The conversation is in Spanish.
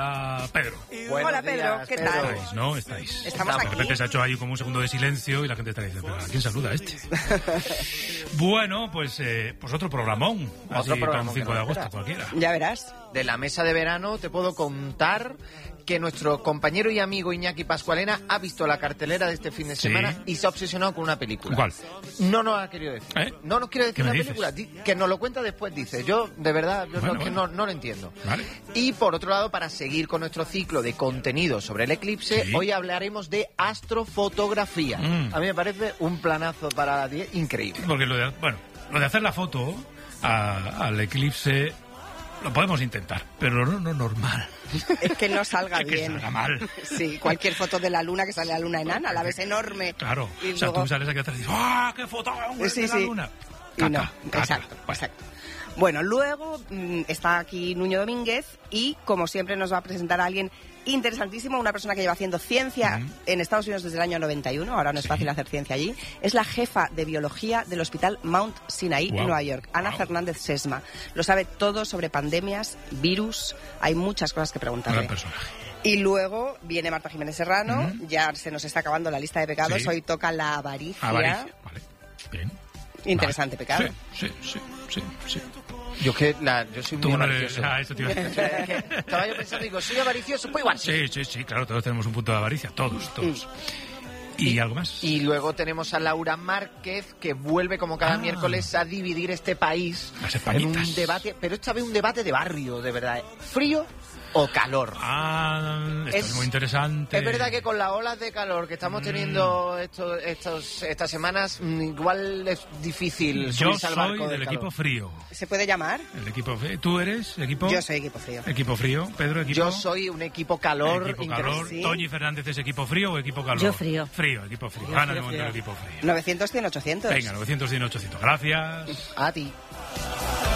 Hola, Pedro. Hola, Pedro, ¿qué tal? ¿Estáis, no? ¿Estáis? Estamos aquí. De repente se ha hecho ahí como un segundo de silencio y la gente está diciendo, ¿pero a quién saluda este? Bueno, pues otro programón. Otro así programón para un 5 que de no agosto, espera. cualquiera. Ya verás. De la mesa de verano te puedo contar que nuestro compañero y amigo Iñaki Pascualena ha visto la cartelera de este fin de Sí. semana y se ha obsesionado con una película. ¿Cuál? No nos ha querido decir. ¿Eh? No nos quiere ¿Qué decir me la dices? película. Que nos lo cuenta después, dice. Yo, de verdad, yo Bueno, no, que bueno. no lo entiendo. Vale. Y por otro lado, para seguir con nuestro ciclo de contenido sobre el eclipse, Sí. hoy hablaremos de astrofotografía. Mm. A mí me parece un planazo para la 10 increíble. Porque lo de hacer la foto al eclipse lo podemos intentar, pero no normal. Es que no salga Es que bien. salga mal. Sí, cualquier foto de la luna que sale la luna enana, la ves enorme. Claro. Y O sea, luego... tú sales aquí atrás y dices, ¡ah, qué foto! Sí, de la sí. luna! Y no, Caca, caca. exacto, Bueno. exacto. Bueno, luego está aquí Nuño Domínguez y, como siempre, nos va a presentar a alguien interesantísimo, una persona que lleva haciendo ciencia en Estados Unidos desde el año 91, ahora no es fácil hacer ciencia allí. Es la jefa de biología del Hospital Mount Sinai en Nueva York, Ana Fernández Sesma. Lo sabe todo sobre pandemias, virus, hay muchas cosas que preguntarle. Gran personaje. Y luego viene Marta Jiménez Serrano, ya se nos está acabando la lista de pecados, Sí. hoy toca la avaricia. Avaricia. Vale. Bien. Interesante pecado. Sí. Yo soy Tú muy no eres... avaricioso. eso te iba a decir. Estaba yo pensando, digo, soy avaricioso, pues igual. Sí, claro, todos tenemos un punto de avaricia, todos. ¿Y algo más? Y luego tenemos a Laura Márquez, que vuelve como cada Ah. miércoles a dividir este país Las en españitas. un debate, pero esta vez un debate de barrio, de verdad. ¿Frío o calor? Esto es muy interesante. Es verdad que con las olas de calor que estamos teniendo estas semanas, igual es difícil Yo subirse al barco soy del calor. equipo frío. ¿Se puede llamar? El equipo frío. ¿Tú eres equipo? Yo soy equipo frío. Equipo frío. Pedro, equipo. Yo soy un equipo calor. Equipo calor. ¿Sí? Toñi Fernández es equipo frío o equipo calor. Yo frío. Frío, equipo frío. Yo Gana de frío, momento el frío. equipo frío. 900, 100, 800. Venga, 900 y 800. Gracias. A ti.